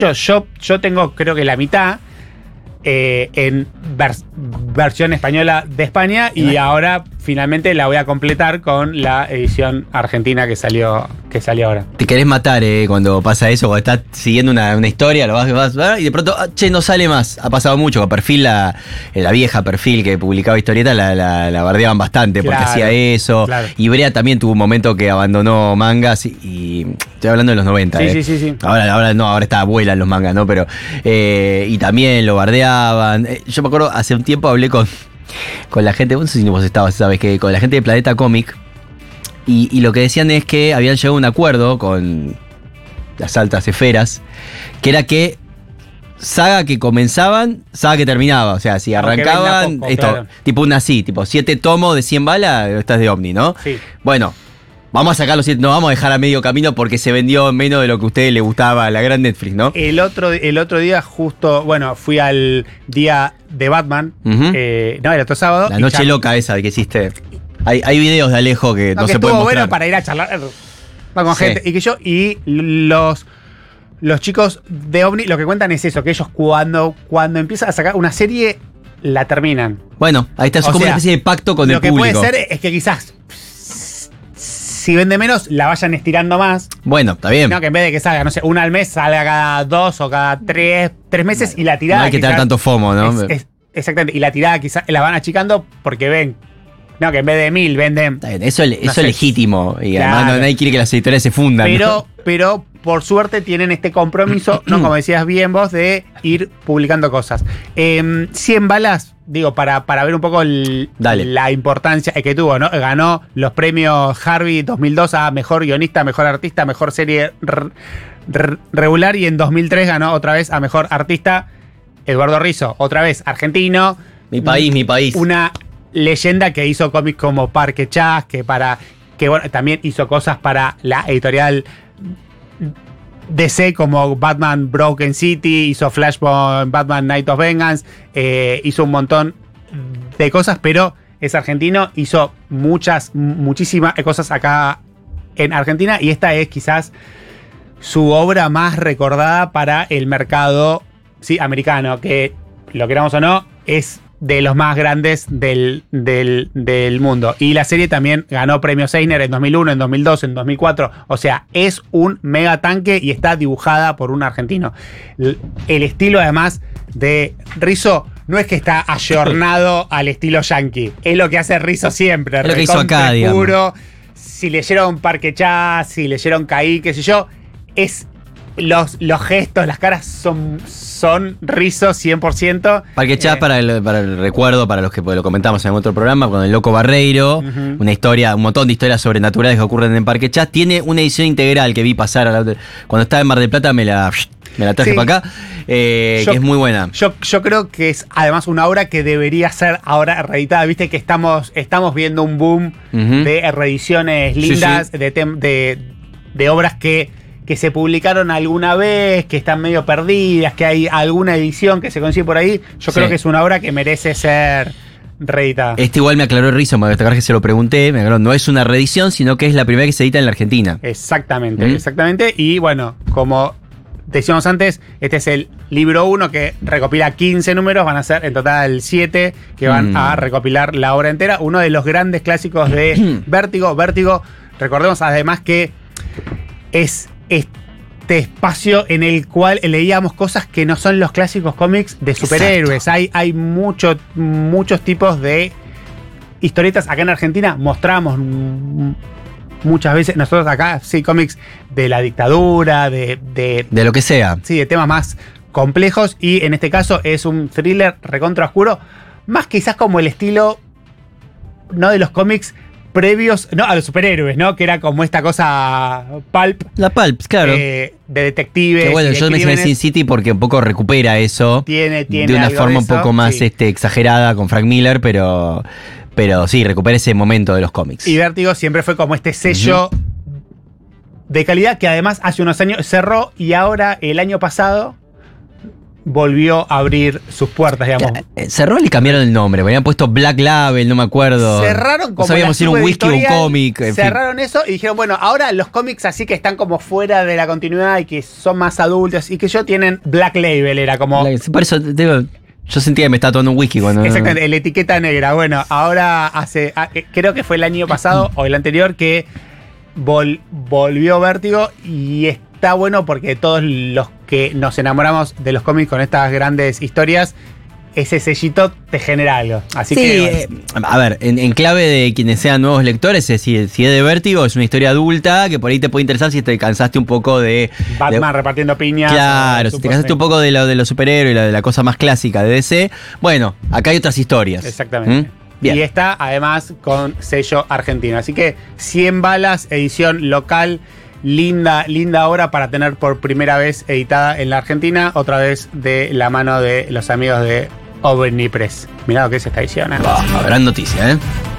Yo tengo, creo que la mitad en versión española de España, y ahora finalmente la voy a completar con la edición argentina que salió ahora. Te querés matar cuando pasa eso, cuando estás siguiendo una historia, lo vas y de pronto, no sale más. Ha pasado mucho, con Perfil, la vieja Perfil que publicaba historietas, la bardeaban bastante porque hacía eso. Claro. Y Brea también tuvo un momento que abandonó mangas y estoy hablando de los 90. Sí. Ahora está abuela en los mangas, ¿no? Pero y también lo bardeaban. Yo me acuerdo, hace un tiempo hablé con la gente, no sé si vos estabas, sabes, que con la gente de Planeta Cómic, y lo que decían es que habían llegado a un acuerdo con las altas esferas, que era que saga que comenzaban, saga que terminaba. O sea, si arrancaban, poco, esto, claro. Tipo 7 tomos de 100 balas, estás de Omni, ¿no? Sí. Bueno, vamos a sacar los 7, no vamos a dejar a medio camino porque se vendió menos de lo que a ustedes les gustaba la gran Netflix, ¿no? El otro día justo, fui al día de Batman, el otro sábado. La noche loca esa que hiciste. Hay videos de Alejo que no se pueden mostrar. Estuvo bueno para ir a charlar con gente. Y los chicos de Omni lo que cuentan es eso, que ellos cuando empiezan a sacar una serie, la terminan. Bueno, ahí está, es como una especie de pacto con el público. Lo que puede ser es que quizás, si vende menos, la vayan estirando más. Bueno, está bien. No, que en vez de que salga, no sé, una al mes, salga cada 2 o cada 3 meses, y la tirada. No hay que tener tanto FOMO, ¿no? Exactamente. Y la tirada quizás la van achicando porque ven. No, que en vez de 1000 venden. Eso es legítimo. Y claro. Además nadie quiere que las editoriales se fundan. Pero por suerte tienen este compromiso, ¿no? Como decías bien vos, de ir publicando cosas. 100 balas, digo, para ver un poco la importancia que tuvo, ¿no? Ganó los premios Harvey 2002 a mejor guionista, mejor artista, mejor serie regular, y en 2003 ganó otra vez a mejor artista Eduardo Rizzo, otra vez argentino. Mi país. Una leyenda que hizo cómics como Parque Chas, que también hizo cosas para la editorial DC como Batman Broken City, hizo Flashpoint, Batman Night of Vengeance, hizo un montón de cosas, pero es argentino, hizo muchísimas cosas acá en Argentina, y esta es quizás su obra más recordada para el mercado americano, que lo queramos o no, es de los más grandes del mundo. Y la serie también ganó premios Eisner en 2001, en 2002, en 2004. O sea, es un mega tanque y está dibujada por un argentino. El estilo, además, de Rizzo no es que está ayornado al estilo yankee. Es lo que hace Rizzo siempre. Es lo que hizo acá, digamos. Puro. Si leyeron Parque Chas, si leyeron Caí, qué sé yo, es los gestos, las caras son Rizzo 100%. Parque Chas, para el recuerdo, para los que lo comentamos en otro programa, con el Loco Barreiro, una historia, un montón de historias sobrenaturales que ocurren en Parque Chas. Tiene una edición integral que vi pasar cuando estaba en Mar del Plata, me la traje para acá, que es muy buena. Yo creo que es además una obra que debería ser ahora reeditada. Viste que estamos viendo un boom de reediciones lindas, sí. de obras que se publicaron alguna vez, que están medio perdidas, que hay alguna edición que se consigue por ahí. Yo creo que es una obra que merece ser reeditada. Igual me aclaró Rizzo, me aclaró que se lo pregunté, me aclaró, no es una reedición, sino que es la primera que se edita en la Argentina. Exactamente. Y bueno, como decíamos antes, este es el libro 1 que recopila 15 números, van a ser en total 7 que van a recopilar la obra entera. Uno de los grandes clásicos de Vértigo. Recordemos además que es este espacio en el cual leíamos cosas que no son los clásicos cómics de superhéroes. Hay muchos tipos de historietas. Acá en Argentina mostramos muchas veces, nosotros acá, cómics de la dictadura, de lo que sea. Sí, de temas más complejos, y en este caso es un thriller recontra oscuro, más quizás como el estilo, no de los cómics previos, no, a los superhéroes, ¿no? Que era como esta cosa pulp. La pulp, claro. De detectives. Que bueno, yo mencioné Sin City porque un poco recupera eso. Tiene de una forma un poco más exagerada con Frank Miller, pero sí, recupera ese momento de los cómics. Y Vértigo siempre fue como este sello de calidad que además hace unos años cerró, y ahora el año pasado volvió a abrir sus puertas, digamos. Cerró y cambiaron el nombre. Habían puesto Black Label, no me acuerdo. Cerraron como no sabíamos si era un whisky o un cómic. Cerraron eso y dijeron, bueno, ahora los cómics así que están como fuera de la continuidad y que son más adultos y que yo tienen Black Label, era como... Por eso, digo, yo sentía que me estaba tomando un whisky cuando... Exactamente, la etiqueta negra. Bueno, ahora creo que fue el año pasado o el anterior que volvió Vértigo y está bueno porque todos los que nos enamoramos de los cómics con estas grandes historias, ese sellito te genera algo. Así sí, que. A ver, en clave de quienes sean nuevos lectores, si es de Vértigo, es una historia adulta que por ahí te puede interesar si te cansaste un poco de. Batman repartiendo piñas. Claro, si te cansaste un poco de los superhéroes y de la cosa más clásica de DC. Bueno, acá hay otras historias. Exactamente. Bien. Y está además con sello argentino. Así que 100 balas, edición local. Linda obra para tener por primera vez editada en la Argentina, otra vez de la mano de los amigos de OVNI Press. Mirá lo que es esta edición. Gran noticia, ¿eh?